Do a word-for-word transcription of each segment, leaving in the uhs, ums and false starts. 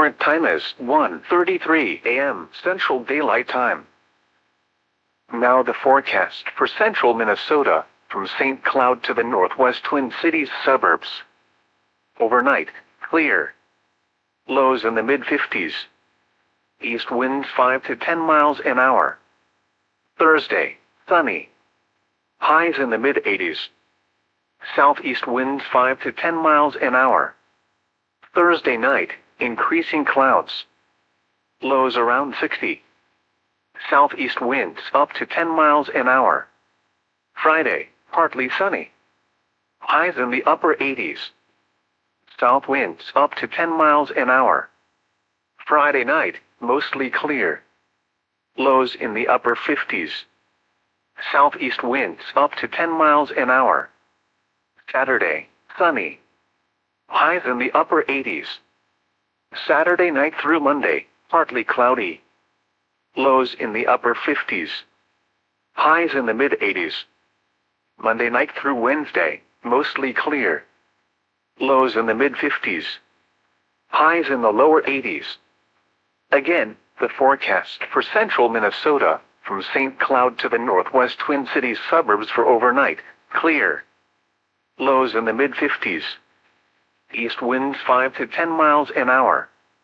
current time is one thirty-three a m Central Daylight Time. Now the forecast for central Minnesota, from Saint Cloud to the northwest Twin Cities suburbs. Overnight, clear. Lows in the mid fifties. East winds five to ten miles an hour. Thursday, sunny. Highs in the mid eighties. Southeast winds five to ten miles an hour. Thursday night, increasing clouds. Lows around sixty. Southeast winds up to ten miles an hour. Friday, partly sunny. Highs in the upper eighties. South winds up to ten miles an hour. Friday night, mostly clear. Lows in the upper fifties. Southeast winds up to ten miles an hour. Saturday, sunny. Highs in the upper eighties. Saturday night through Monday, partly cloudy. Lows in the upper fifties. Highs in the mid eighties. Monday night through Wednesday, mostly clear. Lows in the mid fifties. Highs in the lower eighties. Again, the forecast for central Minnesota, from Saint Cloud to the northwest Twin Cities suburbs for overnight, clear. Lows in the mid fifties. East winds five to ten miles an hour.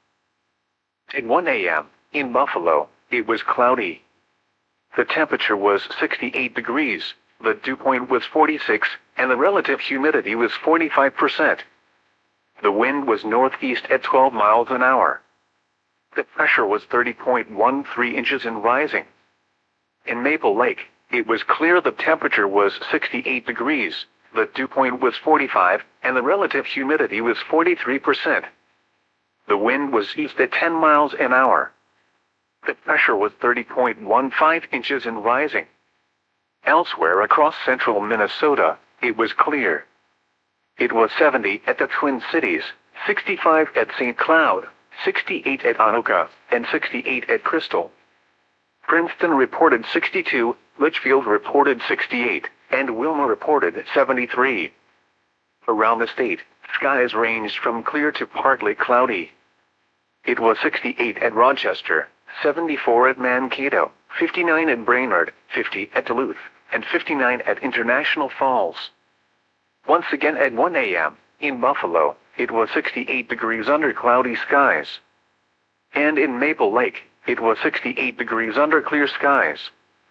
At one a m, in Buffalo, it was cloudy. The temperature was sixty-eight degrees, the dew point was forty-six, and the relative humidity was forty-five percent. The wind was northeast at twelve miles an hour. The pressure was thirty point one three inches and rising. In Maple Lake, it was clear the temperature was sixty-eight degrees, the dew point was forty-five, and the relative humidity was forty-three percent. The wind was east at ten miles an hour. The pressure was thirty point one five inches and rising. Elsewhere across central Minnesota, it was clear. It was seventy at the Twin Cities, sixty-five at Saint Cloud, sixty-eight at Anoka, and sixty-eight at Crystal. Princeton reported sixty-two, Litchfield reported sixty-eight, and Wilma reported seventy-three. Around the state, skies ranged from clear to partly cloudy. It was sixty-eight at Rochester, seventy-four at Mankato, fifty-nine at Brainerd, fifty at Duluth, and fifty-nine at International Falls. Once again at one a m, in Buffalo, it was sixty-eight degrees under cloudy skies. And in Maple Lake, it was sixty-eight degrees under clear skies.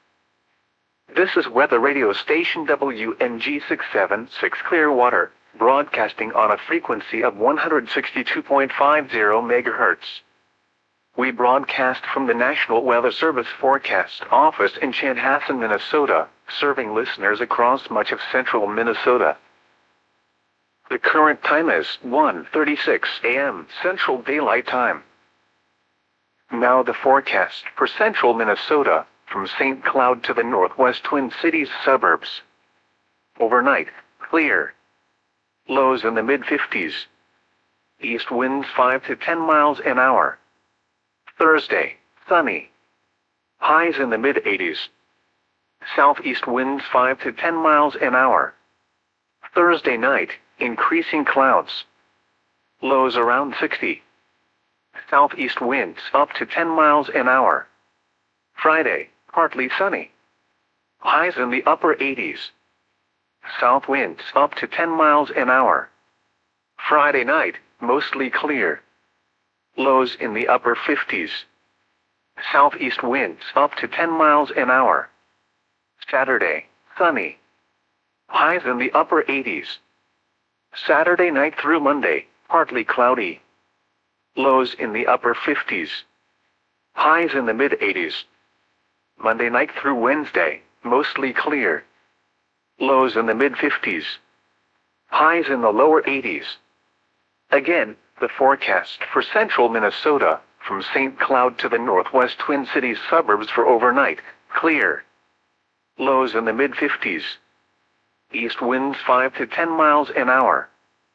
This is weather radio station W N G six seventy-six Clearwater, broadcasting on a frequency of one hundred sixty-two point five zero megahertz. We broadcast from the National Weather Service Forecast Office in Chanhassen, Minnesota, serving listeners across much of central Minnesota. The current time is one thirty-six a m Central Daylight Time. Now the forecast for central Minnesota, from Saint Cloud to the northwest Twin Cities suburbs. Overnight, clear. Lows in the mid fifties. East winds five to ten miles an hour. Thursday, sunny. Highs in the mid eighties. Southeast winds five to ten miles an hour. Thursday night, increasing clouds. Lows around sixty. Southeast winds up to ten miles an hour. Friday, partly sunny. Highs in the upper eighties. South winds up to ten miles an hour. Friday night, mostly clear. Lows in the upper fifties. Southeast winds up to ten miles an hour. Saturday, sunny. Highs in the upper eighties. Saturday night through Monday, partly cloudy. Lows in the upper fifties. Highs in the mid eighties. Monday night through Wednesday, mostly clear. Lows in the mid fifties. Highs in the lower eighties. Again, the forecast for central Minnesota, from Saint Cloud to the northwest Twin Cities suburbs for overnight, clear. Lows in the mid fifties. East winds five to ten miles an hour.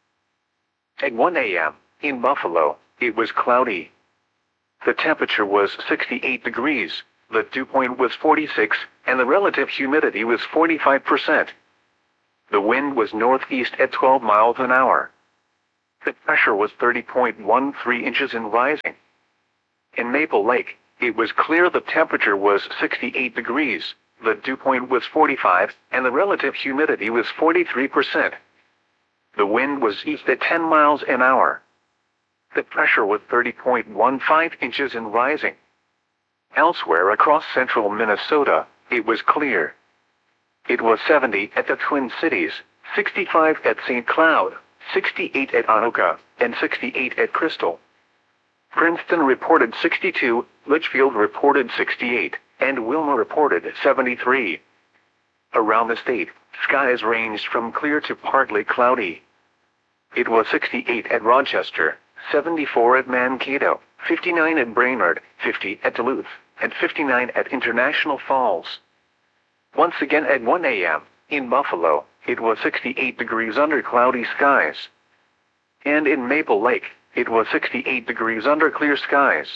At one a m, in Buffalo, it was cloudy. The temperature was sixty-eight degrees, the dew point was forty-six, and the relative humidity was forty-five percent. The wind was northeast at twelve miles an hour. The pressure was thirty point one three inches and rising. In Maple Lake, it was clear. The temperature was sixty-eight degrees, the dew point was forty-five, and the relative humidity was forty-three percent. The wind was east at ten miles an hour. The pressure was thirty point one five inches and rising. Elsewhere across central Minnesota, it was clear. It was seventy at the Twin Cities, sixty-five at Saint Cloud, sixty-eight at Anoka, and sixty-eight at Crystal. Princeton reported sixty-two, Litchfield reported sixty-eight, and Wilma reported seventy-three. Around the state, skies ranged from clear to partly cloudy. It was sixty-eight at Rochester, seventy-four at Mankato, fifty-nine at Brainerd, fifty at Duluth, and fifty-nine at International Falls. Once again at one A M, in Buffalo, it was sixty-eight degrees under cloudy skies. And in Maple Lake, it was sixty-eight degrees under clear skies.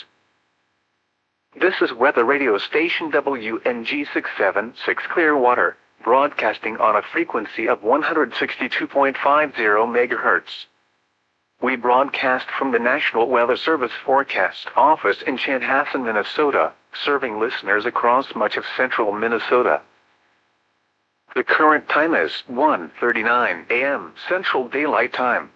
This is weather radio station W N G six seven six Clearwater, broadcasting on a frequency of one hundred sixty-two point five zero megahertz. We broadcast from the National Weather Service Forecast Office in Chanhassen, Minnesota, serving listeners across much of central Minnesota. The current time is one thirty-nine A M Central Daylight Time.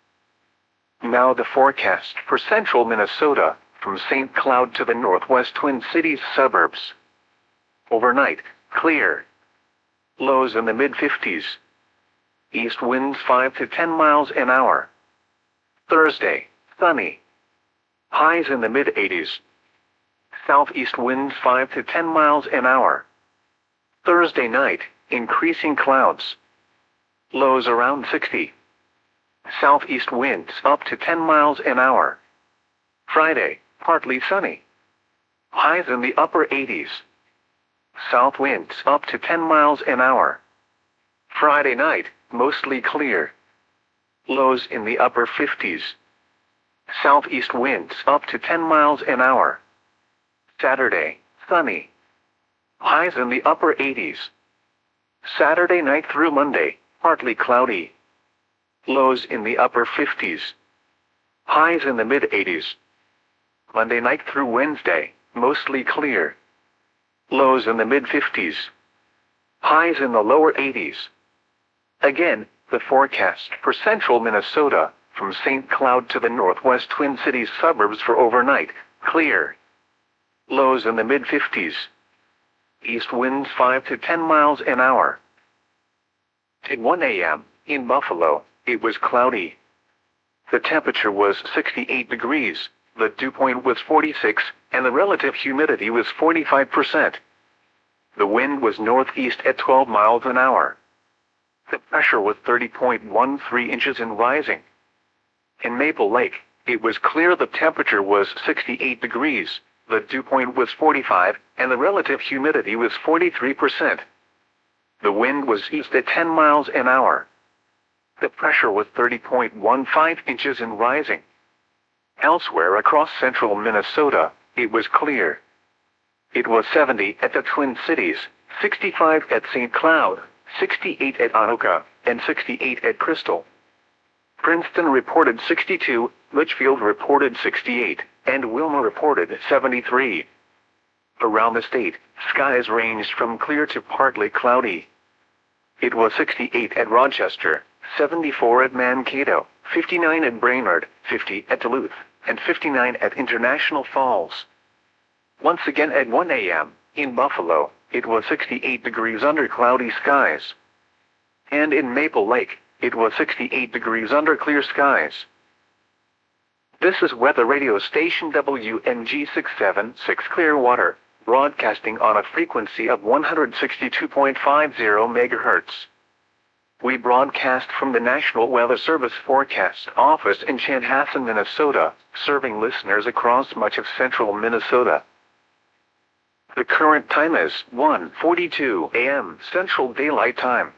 Now the forecast for central Minnesota, from Saint Cloud to the northwest Twin Cities suburbs. Overnight, clear. Lows in the mid fifties. East winds five to ten miles an hour. Thursday, sunny. Highs in the mid eighties. Southeast winds five to ten miles an hour. Thursday night, increasing clouds. Lows around sixty. Southeast winds up to ten miles an hour. Friday, partly sunny. Highs in the upper eighties. South winds up to ten miles an hour. Friday night, mostly clear. Lows in the upper fifties. Southeast winds up to ten miles an hour. Saturday, sunny. Highs in the upper eighties. Saturday night through Monday, partly cloudy. Lows in the upper fifties. Highs in the mid eighties. Monday night through Wednesday, mostly clear. Lows in the mid fifties. Highs in the lower eighties. Again, the forecast for central Minnesota, from Saint Cloud to the northwest Twin Cities suburbs for overnight, clear. Lows in the mid fifties. East winds five to ten miles an hour. At one A M, in Buffalo, it was cloudy. The temperature was sixty-eight degrees, the dew point was forty-six, and the relative humidity was forty-five percent. The wind was northeast at twelve miles an hour. The pressure was thirty point one three inches and rising. In Maple Lake, it was clear. The temperature was sixty-eight degrees, the dew point was forty-five, and the relative humidity was forty-three percent. The wind was east at ten miles an hour. The pressure was thirty point one five inches and rising. Elsewhere across central Minnesota, it was clear. It was seventy at the Twin Cities, sixty-five at Saint Cloud, sixty-eight at Anoka, and sixty-eight at Crystal. Princeton reported sixty-two, Litchfield reported sixty-eight, and Wilma reported seventy-three. Around the state, skies ranged from clear to partly cloudy. It was sixty-eight at Rochester, seventy-four at Mankato, fifty-nine at Brainerd, fifty at Duluth, and fifty-nine at International Falls. Once again at one A M, in Buffalo, it was sixty-eight degrees under cloudy skies. And in Maple Lake, it was sixty-eight degrees under clear skies. This is weather radio station W N G six seven six Clearwater, broadcasting on a frequency of one hundred sixty-two point five zero megahertz. We broadcast from the National Weather Service Forecast Office in Chanhassen, Minnesota, serving listeners across much of central Minnesota. The current time is one forty-two A M Central Daylight Time.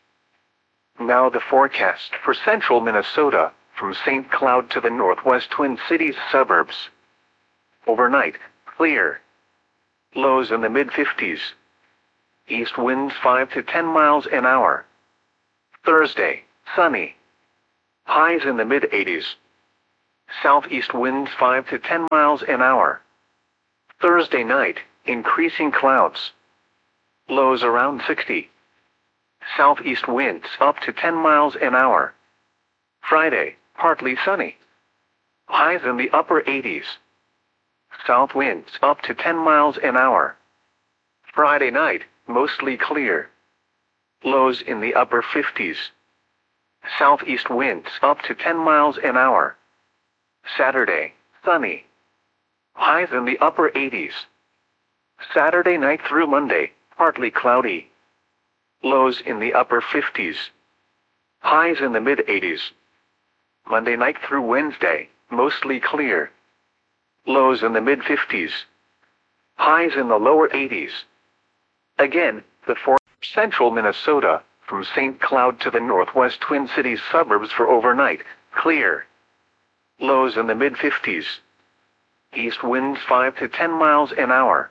Now the forecast for central Minnesota, from Saint Cloud to the northwest Twin Cities suburbs. Overnight, clear. Lows in the mid fifties. East winds five to ten miles an hour. Thursday, sunny. Highs in the mid eighties. Southeast winds five to ten miles an hour. Thursday night, increasing clouds. Lows around sixty. Southeast winds up to ten miles an hour. Friday, partly sunny. Highs in the upper eighties. South winds up to ten miles an hour. Friday night, mostly clear. Lows in the upper fifties. Southeast winds up to ten miles an hour. Saturday, sunny. Highs in the upper eighties. Saturday night through Monday, partly cloudy. Lows in the upper fifties. Highs in the mid eighties. Monday night through Wednesday, mostly clear. Lows in the mid fifties. Highs in the lower eighties. Again, the for central Minnesota, from Saint Cloud to the northwest Twin Cities suburbs for overnight, clear. Lows in the mid fifties. East winds five to ten miles an hour.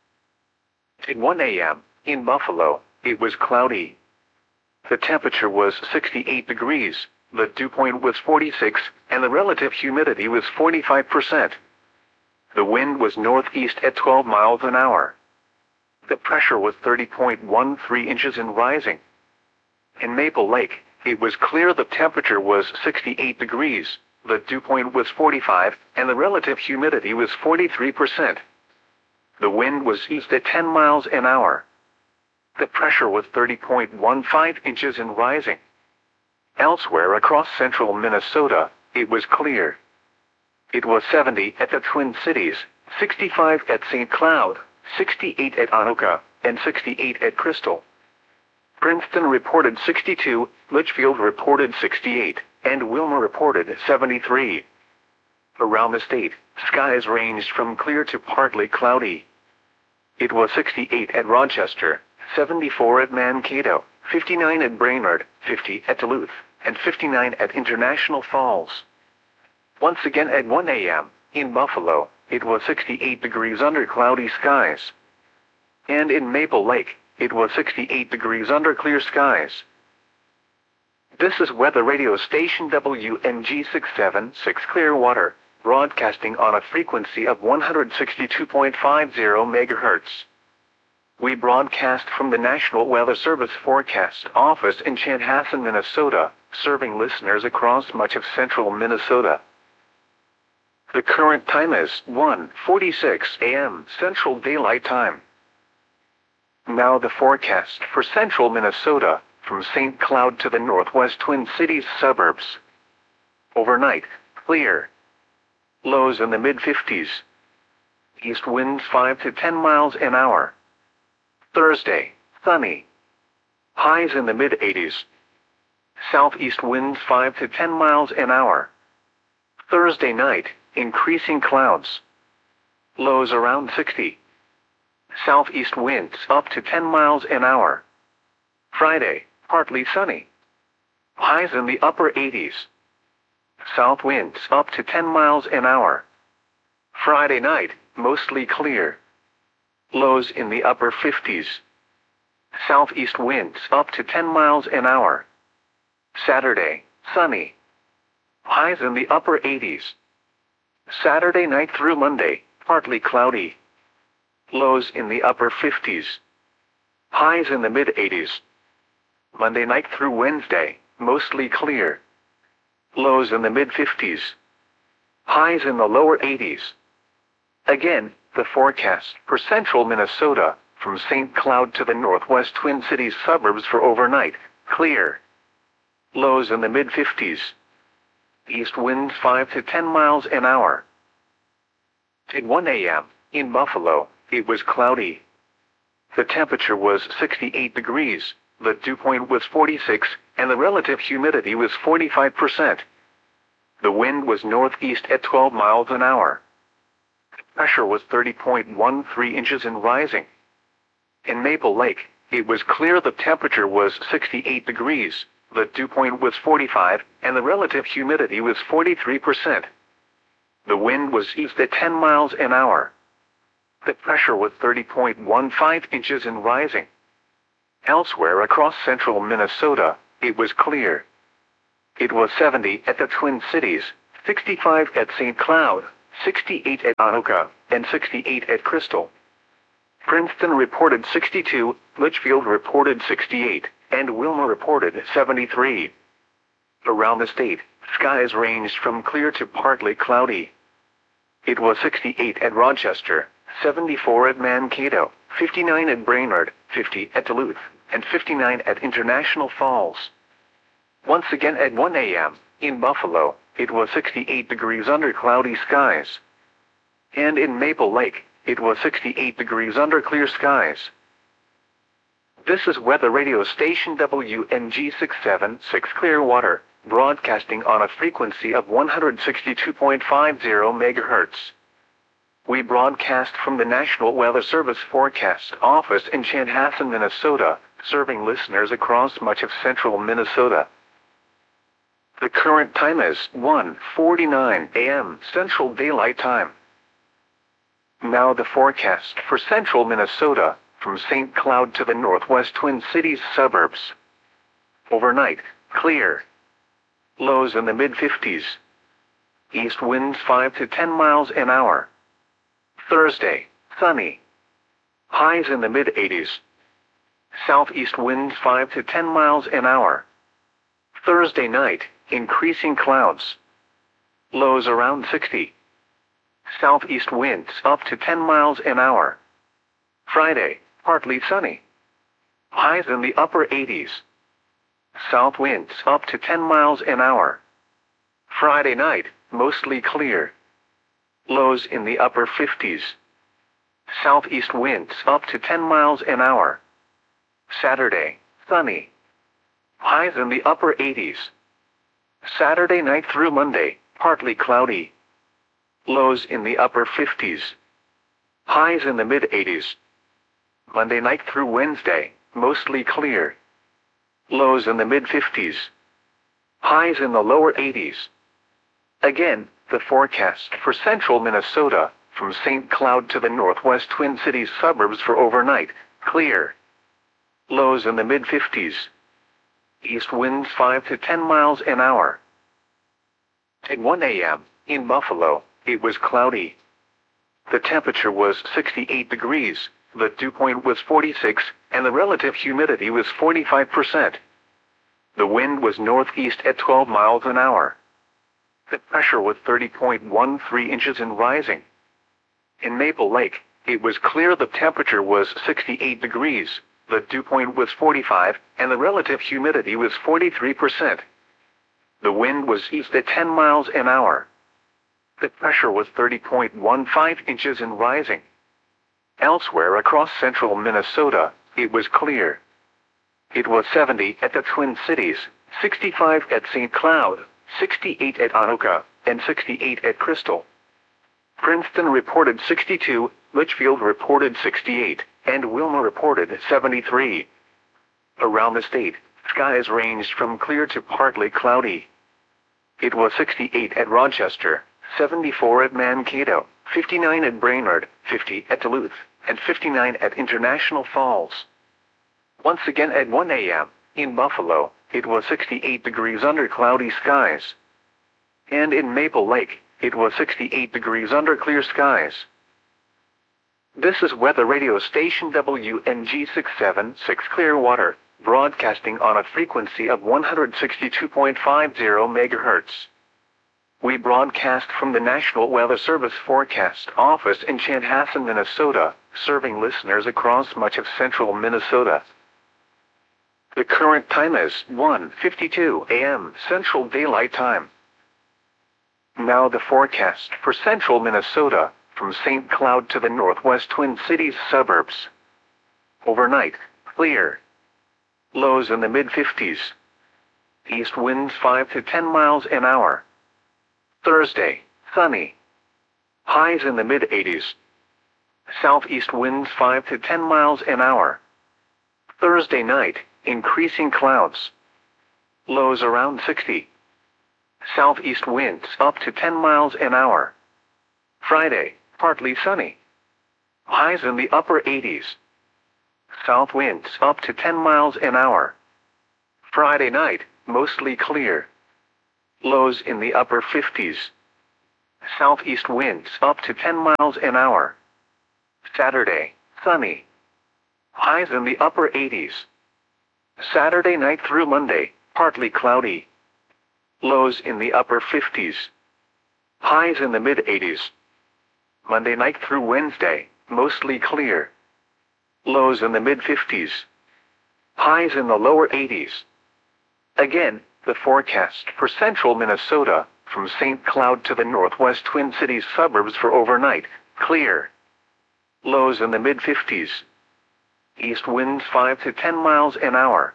At one A M, in Buffalo, it was cloudy. The temperature was sixty-eight degrees, the dew point was forty-six, and the relative humidity was forty-five percent. The wind was northeast at twelve miles an hour. The pressure was thirty point one three inches and rising. In Maple Lake, it was clear the temperature was sixty-eight degrees, the dew point was forty-five, and the relative humidity was forty-three percent. The wind was east at ten miles an hour. The pressure was thirty point one five inches and rising. Elsewhere across central Minnesota, it was clear. It was seventy at the Twin Cities, sixty-five at Saint Cloud, sixty-eight at Anoka, and sixty-eight at Crystal. Princeton reported sixty-two, Litchfield reported sixty-eight, and Wilmer reported seventy-three. Around the state, skies ranged from clear to partly cloudy. It was sixty-eight at Rochester, seventy-four at Mankato, fifty-nine at Brainerd, fifty at Duluth, and fifty-nine at International Falls. Once again at one A M, in Buffalo, it was sixty-eight degrees under cloudy skies. And in Maple Lake, it was sixty-eight degrees under clear skies. This is weather radio station W M G six seven six Clearwater, broadcasting on a frequency of one hundred sixty-two point five zero megahertz. We broadcast from the National Weather Service Forecast Office in Chanhassen, Minnesota, serving listeners across much of central Minnesota. The current time is one forty-six A M Central Daylight Time. Now the forecast for central Minnesota, from Saint Cloud to the northwest Twin Cities suburbs. Overnight, clear. Lows in the mid fifties. East winds five to ten miles an hour. Thursday, sunny. Highs in the mid eighties. Southeast winds five to ten miles an hour. Thursday night, increasing clouds. Lows around sixty. Southeast winds up to ten miles an hour. Friday, partly sunny. Highs in the upper eighties. South winds up to ten miles an hour. Friday night, mostly clear. Lows in the upper fifties. Southeast winds up to ten miles an hour. Saturday, sunny. Highs in the upper eighties. Saturday night through Monday, partly cloudy. Lows in the upper fifties. Highs in the mid eighties. Monday night through Wednesday, mostly clear. Lows in the mid fifties. Highs in the lower eighties. Again, the forecast for central Minnesota, from Saint Cloud to the northwest Twin Cities suburbs for overnight, clear. Lows in the mid fifties. East winds five to ten miles an hour. At one A M, in Buffalo, it was cloudy. The temperature was sixty-eight degrees, the dew point was forty-six, and the relative humidity was forty-five percent. The wind was northeast at twelve miles an hour. The pressure was thirty point one three inches and rising. In Maple Lake, it was clear the temperature was sixty-eight degrees, the dew point was forty-five, and the relative humidity was forty-three percent. The wind was east at ten miles an hour. The pressure was thirty point one five inches and rising. Elsewhere across central Minnesota, it was clear. It was seventy at the Twin Cities, sixty-five at Saint Cloud, sixty-eight at Anoka, and sixty-eight at Crystal. Princeton reported sixty-two, Litchfield reported sixty-eight, and Wilma reported seventy-three. Around the state, skies ranged from clear to partly cloudy. It was sixty-eight at Rochester, seventy-four at Mankato, fifty-nine at Brainerd, fifty at Duluth, and fifty-nine at International Falls. Once again at one A M, in Buffalo, it was sixty-eight degrees under cloudy skies. And in Maple Lake, it was sixty-eight degrees under clear skies. This is weather radio station W N G six seven six Clearwater, broadcasting on a frequency of one hundred sixty-two point five zero megahertz. We broadcast from the National Weather Service Forecast Office in Chanhassen, Minnesota, serving listeners across much of central Minnesota. The current time is one forty-nine A M Central Daylight Time. Now the forecast for central Minnesota, from Saint Cloud to the northwest Twin Cities suburbs. Overnight, clear. Lows in the mid fifties. East winds five to ten miles an hour. Thursday, sunny. Highs in the mid eighties. Southeast winds five to ten miles an hour. Thursday night, increasing clouds. Lows around sixty. Southeast winds up to ten miles an hour. Friday, partly sunny. Highs in the upper eighties. South winds up to ten miles an hour. Friday night, mostly clear. Lows in the upper fifties. Southeast winds up to ten miles an hour. Saturday, sunny. Highs in the upper eighties. Saturday night through Monday, partly cloudy. Lows in the upper fifties. Highs in the mid eighties. Monday night through Wednesday, mostly clear. Lows in the mid fifties. Highs in the lower eighties. Again, the forecast for central Minnesota, from Saint Cloud to the northwest Twin Cities suburbs for overnight, clear. Lows in the mid fifties. East winds five to ten miles an hour. At one A M, in Buffalo, it was cloudy. The temperature was sixty-eight degrees, the dew point was forty-six, and the relative humidity was forty-five percent. The wind was northeast at twelve miles an hour. The pressure was thirty point one three inches and rising. In Maple Lake, it was clear the temperature was sixty-eight degrees, the dew point was forty-five, and the relative humidity was forty-three percent. The wind was east at ten miles an hour. The pressure was thirty point one five inches and rising. Elsewhere across central Minnesota, it was clear. It was seventy at the Twin Cities, sixty-five at Saint Cloud, sixty-eight at Anoka, and sixty-eight at Crystal. Princeton reported sixty-two, Litchfield reported sixty-eight, and Wilma reported seventy-three. Around the state, skies ranged from clear to partly cloudy. It was sixty-eight at Rochester, seventy-four at Mankato, fifty-nine at Brainerd, fifty at Duluth, and fifty-nine at International Falls. Once again at one A M, in Buffalo, it was sixty-eight degrees under cloudy skies. And in Maple Lake, it was sixty-eight degrees under clear skies. This is weather radio station W N G six seven six Clearwater, broadcasting on a frequency of one hundred sixty-two point five zero megahertz. We broadcast from the National Weather Service Forecast Office in Chanhassen, Minnesota, serving listeners across much of central Minnesota. The current time is one fifty-two A M Central Daylight Time. Now the forecast for central Minnesota, from Saint Cloud to the northwest Twin Cities suburbs. Overnight, clear. Lows in the mid fifties. East winds five to ten miles an hour. Thursday, sunny. Highs in the mid eighties. Southeast winds five to ten miles an hour. Thursday night, increasing clouds. Lows around sixty. Southeast winds up to ten miles an hour. Friday, partly sunny. Highs in the upper eighties. South winds up to ten miles an hour. Friday night, mostly clear. Lows in the upper fifties. Southeast winds up to ten miles an hour. Saturday, sunny. Highs in the upper eighties. Saturday night through Monday, partly cloudy. Lows in the upper fifties. Highs in the mid-eighties. Monday night through Wednesday, mostly clear. Lows in the mid-fifties. Highs in the lower eighties. Again, the forecast for central Minnesota, from Saint Cloud to the northwest Twin Cities suburbs for overnight, clear. Lows in the mid-fifties. East winds five to ten miles an hour.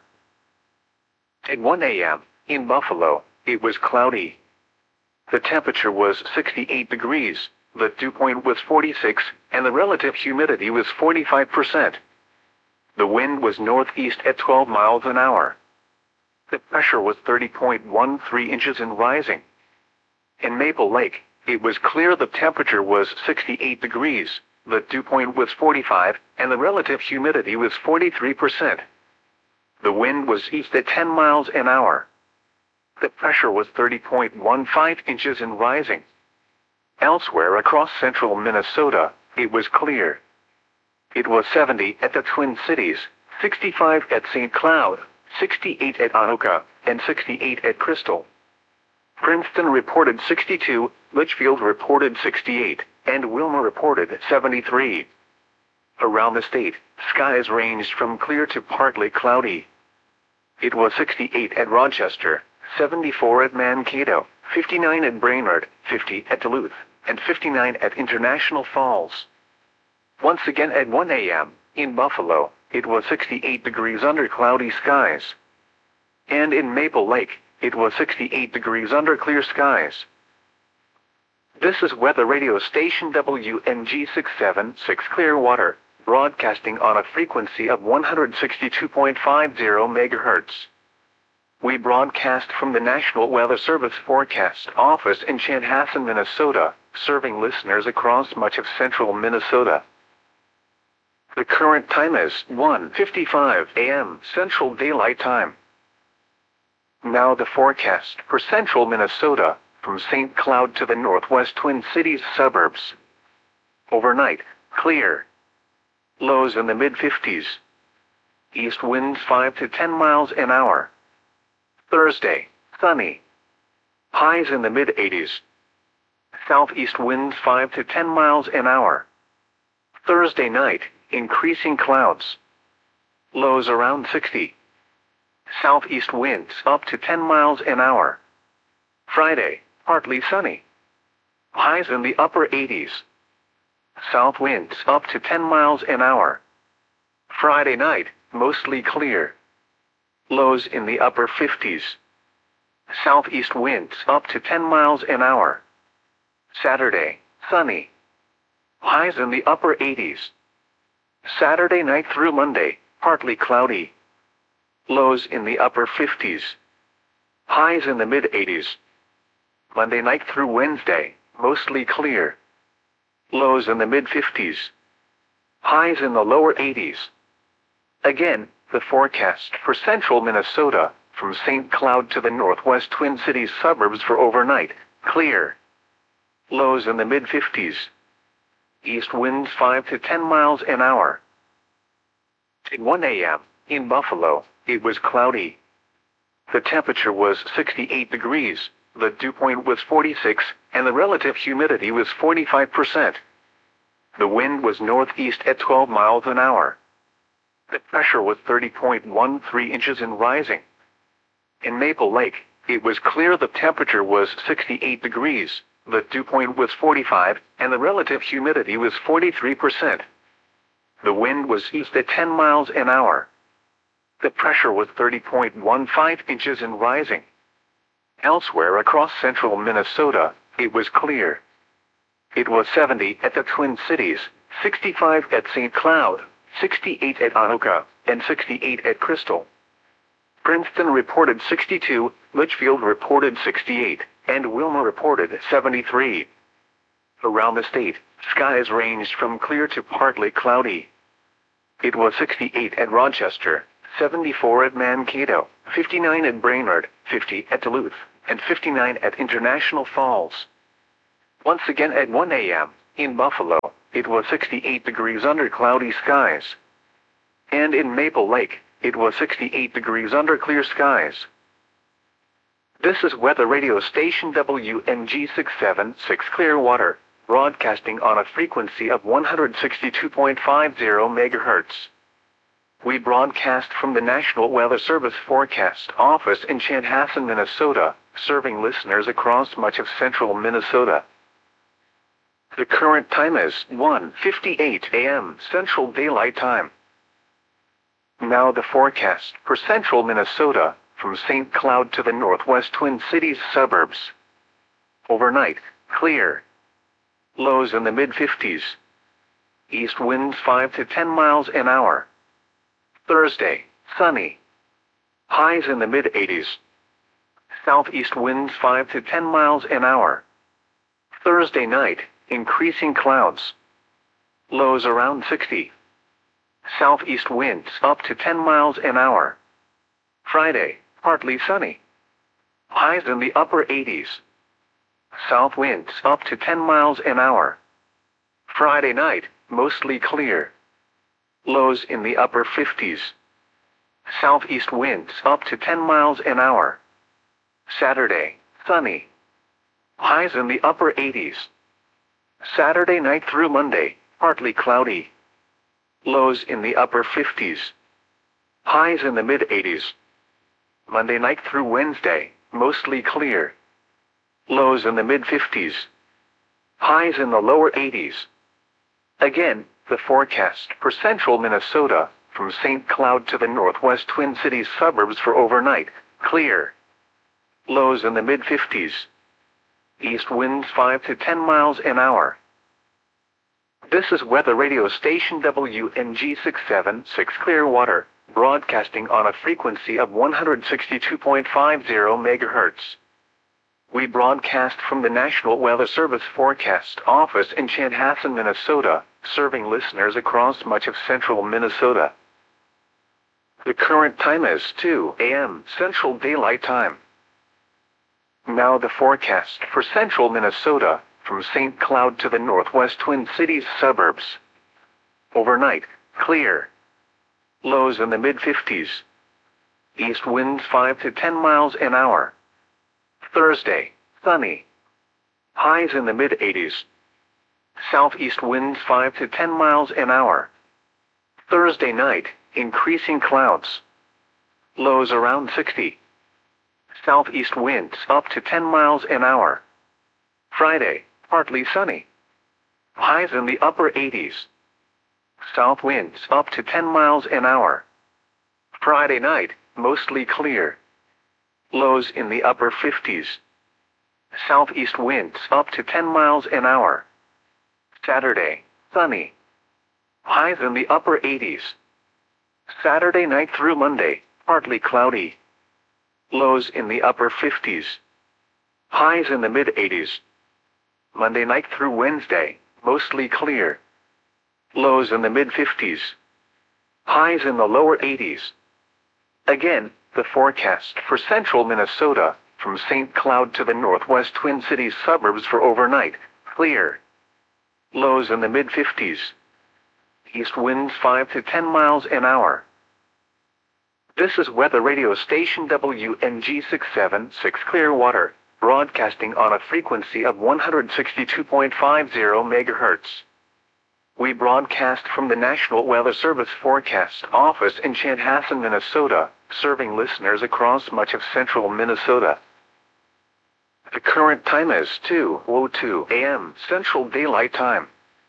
At one A M, in Buffalo, it was cloudy. The temperature was sixty-eight degrees, the dew point was forty-six, and the relative humidity was forty-five percent. The wind was northeast at twelve miles an hour. The pressure was thirty point one three inches and rising. In Maple Lake, it was clear the temperature was sixty-eight degrees, the dew point was forty-five, and the relative humidity was forty-three percent. The wind was east at ten miles an hour. The pressure was thirty point one five inches and rising. Elsewhere across central Minnesota, it was clear. It was seventy at the Twin Cities, sixty-five at Saint Cloud, sixty-eight at Anoka, and sixty-eight at Crystal. Princeton reported sixty-two, Litchfield reported sixty-eight, and Wilmer reported seventy-three. Around the state, skies ranged from clear to partly cloudy. It was sixty-eight at Rochester, seventy-four at Mankato, fifty-nine at Brainerd, fifty at Duluth, and fifty-nine at International Falls. Once again at one A M, in Buffalo, it was sixty-eight degrees under cloudy skies. And in Maple Lake, it was sixty-eight degrees under clear skies. This is weather radio station W N G six seven six Clearwater, broadcasting on a frequency of one hundred sixty-two point five zero megahertz. We broadcast from the National Weather Service Forecast Office in Chanhassen, Minnesota, serving listeners across much of central Minnesota. The current time is one fifty-five A M Central Daylight Time. Now the forecast for central Minnesota, from Saint Cloud to the northwest Twin Cities suburbs. Overnight, clear. Lows in the mid-fifties. East winds five to ten miles an hour. Thursday, sunny. Highs in the mid-eighties. Southeast winds five to ten miles an hour. Thursday night, increasing clouds. Lows around sixty. Southeast winds up to ten miles an hour. Friday, partly sunny. Highs in the upper eighties. South winds up to ten miles an hour. Friday night, mostly clear. Lows in the upper fifties. Southeast winds up to ten miles an hour. Saturday, sunny. Highs in the upper eighties. Saturday night through Monday, partly cloudy. Lows in the upper fifties. Highs in the mid-eighties. Monday night through Wednesday, mostly clear. Lows in the mid-fifties. Highs in the lower eighties. Again, the forecast for central Minnesota, from Saint Cloud to the northwest Twin Cities suburbs for overnight, clear. Lows in the mid-fifties. East winds five to ten miles an hour. At one A M, in Buffalo, it was cloudy. The temperature was sixty-eight degrees, the dew point was forty-six, and the relative humidity was forty-five percent. The wind was northeast at twelve miles an hour. The pressure was thirty point one three inches and rising. In Maple Lake, it was clear the temperature was sixty-eight degrees, the dew point was forty-five, and the relative humidity was forty-three percent. The wind was east at ten miles an hour. The pressure was thirty point one five inches and rising. Elsewhere across central Minnesota, it was clear. It was seventy at the Twin Cities, sixty-five at Saint Cloud, sixty-eight at Anoka, and sixty-eight at Crystal. Princeton reported sixty-two, Litchfield reported sixty-eight, and Wilmer reported seventy-three. Around the state, skies ranged from clear to partly cloudy. It was sixty-eight at Rochester, seventy-four at Mankato, fifty-nine at Brainerd, fifty at Duluth, and fifty-nine at International Falls. Once again at one A M, in Buffalo, it was sixty-eight degrees under cloudy skies. And in Maple Lake, it was sixty-eight degrees under clear skies. This is weather radio station W N G six seven six Clearwater, broadcasting on a frequency of one hundred sixty-two point five zero megahertz. We broadcast from the National Weather Service Forecast Office in Chanhassen, Minnesota, serving listeners across much of central Minnesota. The current time is one fifty-eight A M Central Daylight Time. Now the forecast for central Minnesota, from Saint Cloud to the northwest Twin Cities suburbs. Overnight, clear. Lows in the mid fifties. East winds five to ten miles an hour. Thursday, sunny. Highs in the mid eighties. Southeast winds five to ten miles an hour. Thursday night, increasing clouds. Lows around sixty. Southeast winds up to ten miles an hour. Friday, partly sunny. Highs in the upper eighties. South winds up to ten miles an hour. Friday night, mostly clear. Lows in the upper fifties. Southeast winds up to ten miles an hour. Saturday, sunny. Highs in the upper eighties. Saturday night through Monday, partly cloudy. Lows in the upper fifties. Highs in the mid eighties. Monday night through Wednesday, mostly clear. Lows in the mid fifties. Highs in the lower eighties. Again, the forecast for central Minnesota, from Saint Cloud to the northwest Twin Cities suburbs for overnight, clear. Lows in the mid fifties. East winds five to ten miles an hour. This is weather radio station W N G six seven six Clearwater, broadcasting on a frequency of one hundred sixty-two point five zero megahertz. We broadcast from the National Weather Service Forecast Office in Chanhassen, Minnesota, serving listeners across much of central Minnesota. The current time is two A M Central Daylight Time. Now the forecast for central Minnesota, from Saint Cloud to the northwest Twin Cities suburbs. Overnight, clear. Lows in the mid fifties. East winds five to ten miles an hour. Thursday, sunny. Highs in the mid eighties. Southeast winds five to ten miles an hour. Thursday night, increasing clouds. Lows around sixty. Southeast winds up to ten miles an hour. Friday, partly sunny. Highs in the upper eighties. South winds up to ten miles an hour. Friday night, mostly clear. Lows in the upper fifties. Southeast winds up to ten miles an hour. Saturday, sunny. Highs in the upper eighties. Saturday night through Monday, partly cloudy. Lows in the upper fifties. Highs in the mid eighties. Monday night through Wednesday, mostly clear. Lows in the mid fifties. Highs in the lower eighties. Again, the forecast for central Minnesota, from Saint Cloud to the northwest Twin Cities suburbs for overnight, clear. Lows in the mid fifties. East winds five to ten miles an hour. This is weather radio station W N G six seven six Clearwater, broadcasting on a frequency of one hundred sixty-two point five zero megahertz. We broadcast from the National Weather Service Forecast Office in Chanhassen, Minnesota, serving listeners across much of central Minnesota. The current time is two oh two A M Central Daylight Time.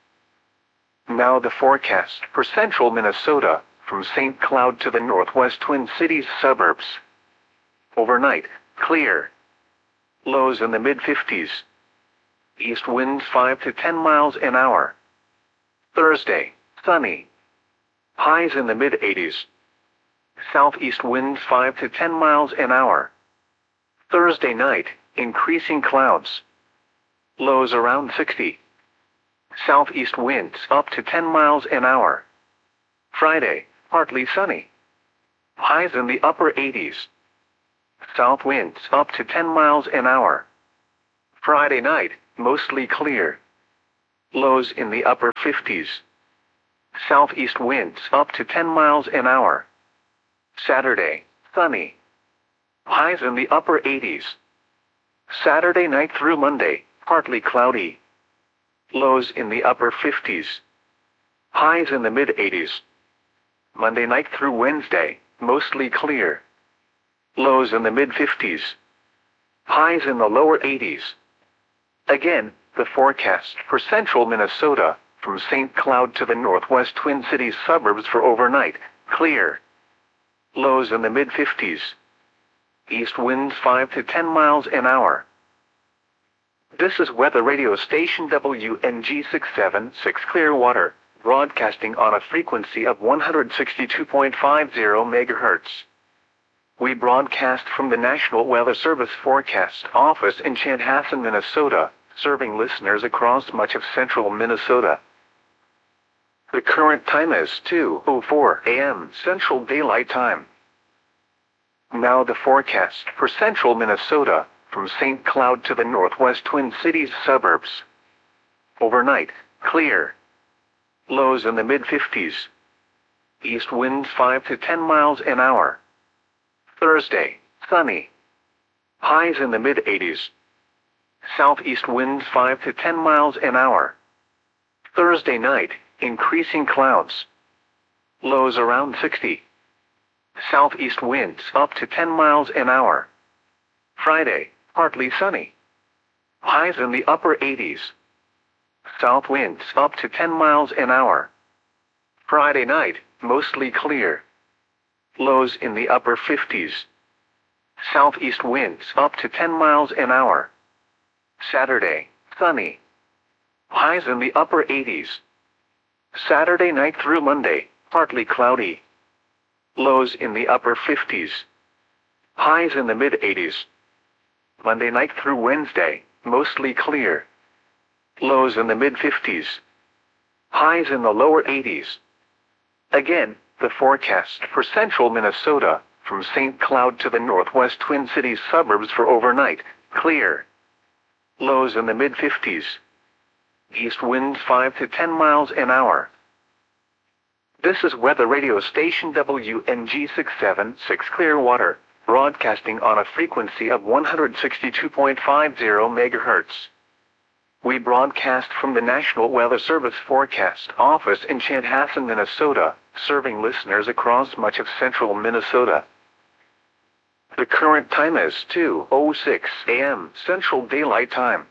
Now the forecast for central Minnesota, from Saint Cloud to the northwest Twin Cities suburbs. Overnight, clear. Lows in the mid fifties. East winds five to ten miles an hour. Thursday, sunny. Highs in the mid eighties. Southeast winds five to ten miles an hour. Thursday night, increasing clouds. Lows around sixty. Southeast winds up to ten miles an hour. Friday, partly sunny. Highs in the upper eighties. South winds up to ten miles an hour. Friday night, mostly clear. Lows in the upper fifties. Southeast winds up to ten miles an hour. Saturday, sunny. Highs in the upper eighties. Saturday night through Monday, partly cloudy. Lows in the upper fifties. Highs in the mid-eighties. Monday night through Wednesday, mostly clear. Lows in the mid-fifties. Highs in the lower eighties. Again, the forecast for central Minnesota, from Saint Cloud to the northwest Twin Cities suburbs for overnight, clear. Lows in the mid-fifties. East winds five to ten miles an hour. This is weather radio station W N G six seven six Clearwater, broadcasting on a frequency of one hundred sixty-two point five zero megahertz. We broadcast from the National Weather Service Forecast Office in Chanhassen, Minnesota, serving listeners across much of central Minnesota. The current time is two oh four a m Central Daylight Time. Now the forecast for central Minnesota, from Saint Cloud to the northwest Twin Cities suburbs. Overnight, clear. Lows in the mid-fifties. East winds five to ten miles an hour. Thursday, sunny. Highs in the mid-eighties. Southeast winds five to ten miles an hour. Thursday night, increasing clouds. Lows around sixty. Southeast winds up to ten miles an hour. Friday, partly sunny. Highs in the upper eighties. South winds up to ten miles an hour. Friday night, mostly clear. Lows in the upper fifties. Southeast winds up to ten miles an hour. Saturday, sunny. Highs in the upper eighties. Saturday night through Monday, partly cloudy. Lows in the upper fifties. Highs in the mid-eighties. Monday night through Wednesday, mostly clear. Lows in the mid-fifties. Highs in the lower eighties. Again, the forecast for central Minnesota, from Saint Cloud to the northwest Twin Cities suburbs for overnight, clear. Lows in the mid-fifties. East winds five to ten miles an hour. This is weather radio station W N G six seven six Clearwater, broadcasting on a frequency of one hundred sixty-two point five zero megahertz. We broadcast from the National Weather Service Forecast Office in Chanhassen, Minnesota, serving listeners across much of central Minnesota. The current time is two oh six a m Central Daylight Time.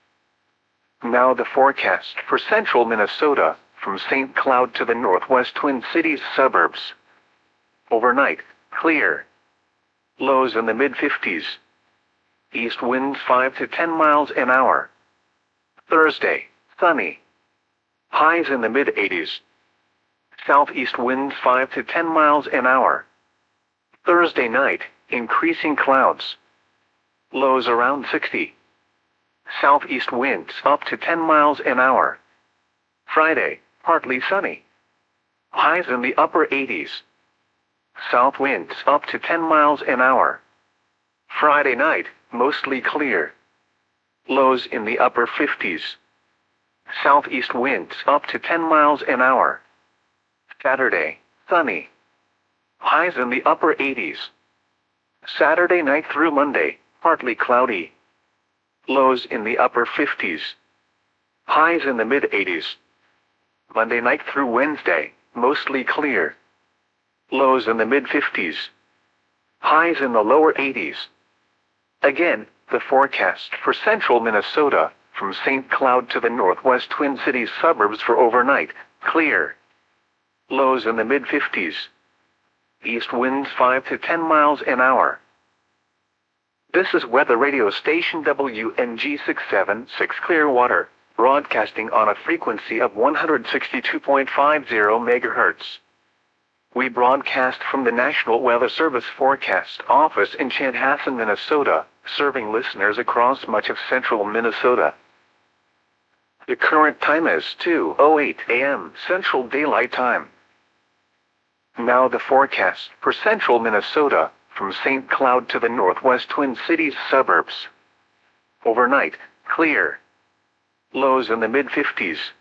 Now the forecast for central Minnesota, from Saint Cloud to the northwest Twin Cities suburbs. Overnight, clear. Lows in the mid-fifties. East winds five to ten miles an hour. Thursday, sunny. Highs in the mid-eighties. Southeast winds five to ten miles an hour. Thursday night, increasing clouds. Lows around sixty. Southeast winds up to ten miles an hour. Friday, partly sunny. Highs in the upper eighties. South winds up to ten miles an hour. Friday night, mostly clear. Lows in the upper fifties. Southeast winds up to ten miles an hour. Saturday, sunny. Highs in the upper eighties. Saturday night through Monday, partly cloudy. Lows in the upper fifties. Highs in the mid-eighties. Monday night through Wednesday, mostly clear. Lows in the mid-fifties. Highs in the lower eighties. Again, the forecast for central Minnesota, from Saint Cloud to the northwest Twin Cities suburbs for overnight, clear. Lows in the mid-fifties. East winds five to ten miles an hour. This is weather radio station W N G six seven six Clearwater, broadcasting on a frequency of one hundred sixty-two point five zero megahertz. We broadcast from the National Weather Service Forecast Office in Chanhassen, Minnesota, serving listeners across much of central Minnesota. The current time is two oh eight a m Central Daylight Time. Now the forecast for central Minnesota, from Saint Cloud to the northwest Twin Cities suburbs. Overnight, clear. Lows in the mid fifties.